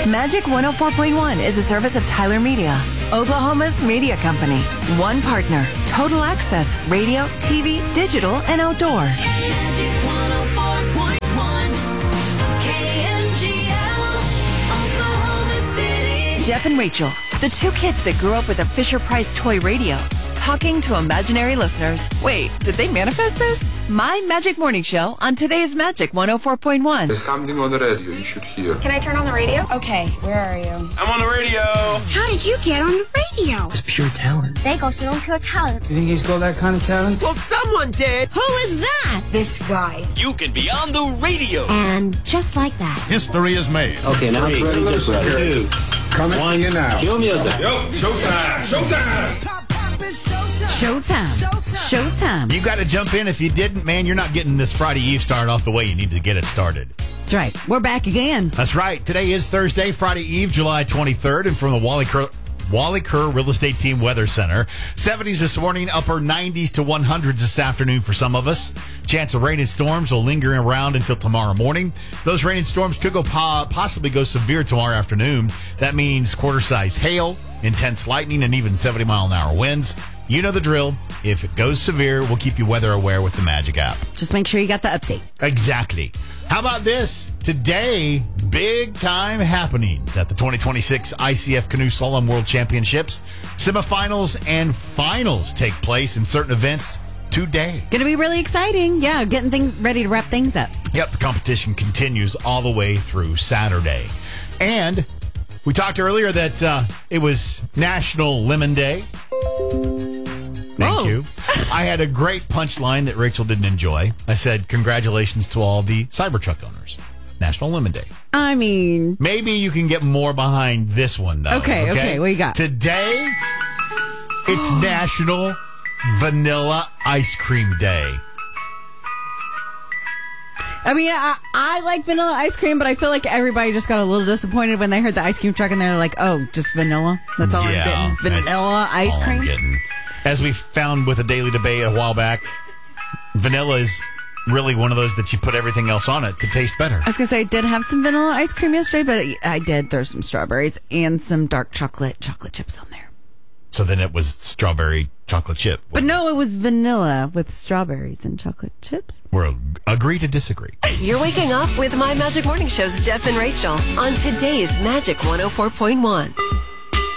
Magic 104.1 is a service of Tyler Media, Oklahoma's media company. One partner, total access, radio, TV, digital, and outdoor. Magic 104.1 KMGL, Oklahoma City. Jeff and Rachel, the two kids that grew up with a Fisher-Price toy radio, talking to imaginary listeners. Wait, did they manifest this? My Magic Morning Show on today's Magic 104.1. There's something on the radio you should hear. Can I turn on the radio? Okay, where are you? I'm on the radio. How did you get on the radio? It's pure talent. They go on pure talent. You think he's got that kind of talent? Well, someone did. Who is that? This guy. You can be on the radio. And just like that. History is made. Okay, now it's ready to go. 2, Coming for you now. Cue music. Yo, showtime, showtime. Showtime. You got to jump in. If you didn't, man, you're not getting this Friday Eve start off the way you need to get it started. That's right. We're back again. That's right. Today is Thursday, Friday Eve, July 23rd, and from the Wally Kerr Real Estate Team Weather Center. 70s this morning, upper 90s to 100s this afternoon for some of us. Chance of rain and storms will linger around until tomorrow morning. Those rain and storms could go possibly go severe tomorrow afternoon. That means quarter-size hail, intense lightning, and even 70-mile-an-hour winds. You know the drill. If it goes severe, we'll keep you weather aware with the Magic app. Just make sure you got the update. Exactly. How about this? Today, big time happenings at the 2026 ICF Canoe Slalom World Championships. Semifinals and finals take place in certain events today. Going to be really exciting. Yeah, getting things ready to wrap things up. Yep, the competition continues all the way through Saturday. And we talked earlier that it was National Lemon Day. Thank you. I had a great punchline that Rachel didn't enjoy. I said, congratulations to all the Cybertruck owners. National Lemon Day. I mean, maybe you can get more behind this one, though. Okay, what you got? Today, it's National Vanilla Ice Cream Day. I mean, I like vanilla ice cream, but I feel like everybody just got a little disappointed when they heard the ice cream truck and they're like, oh, just vanilla? That's all I'm getting? Vanilla ice cream? As we found with a daily debate a while back, vanilla is really one of those that you put everything else on it to taste better. I was going to say, I did have some vanilla ice cream yesterday, but I did throw some strawberries and some dark chocolate chips on there. So then it was strawberry chocolate chip. But no, it was vanilla with strawberries and chocolate chips. We'll agree to disagree. You're waking up with My Magic Morning Show's Jeff and Rachel on today's Magic 104.1.